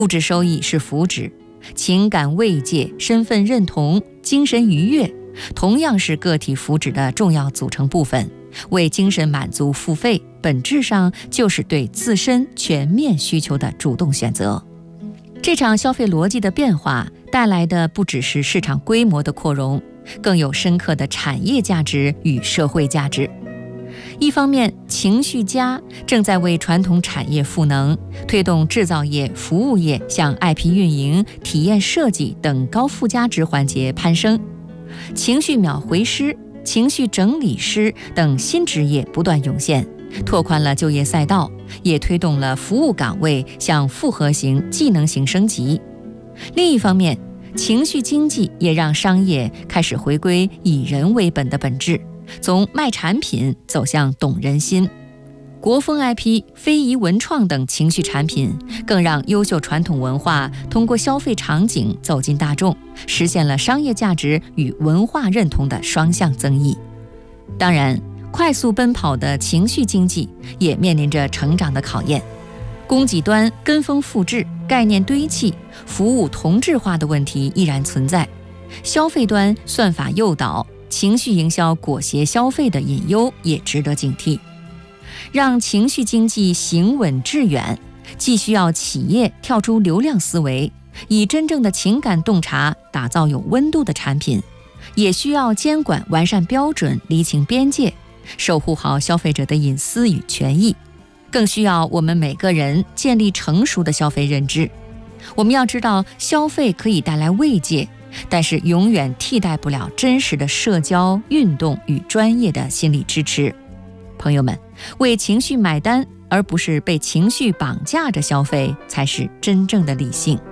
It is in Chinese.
物质收益是福祉，情感慰藉、身份认同、精神愉悦，同样是个体福祉的重要组成部分。为精神满足付费，本质上就是对自身全面需求的主动选择。这场消费逻辑的变化带来的不只是市场规模的扩容，更有深刻的产业价值与社会价值。一方面，情绪家正在为传统产业赋能，推动制造业、服务业向 IP 运营、体验设计等高附加值环节攀升。情绪秒回师、情绪整理师等新职业不断涌现，拓宽了就业赛道，也推动了服务岗位向复合型、技能型升级。另一方面，情绪经济也让商业开始回归以人为本的本质，从卖产品走向懂人心。国风 IP、非遗文创等情绪产品，更让优秀传统文化通过消费场景走进大众，实现了商业价值与文化认同的双向增益。当然，快速奔跑的情绪经济也面临着成长的考验。供给端跟风复制、概念堆砌、服务同质化的问题依然存在，消费端算法诱导、情绪营销裹挟消费的隐忧也值得警惕。让情绪经济行稳致远，既需要企业跳出流量思维，以真正的情感洞察打造有温度的产品，也需要监管完善标准、厘清边界，守护好消费者的隐私与权益。更需要我们每个人建立成熟的消费认知。我们要知道，消费可以带来慰藉，但是永远替代不了真实的社交、运动与专业的心理支持。朋友们，为情绪买单，而不是被情绪绑架着消费，才是真正的理性。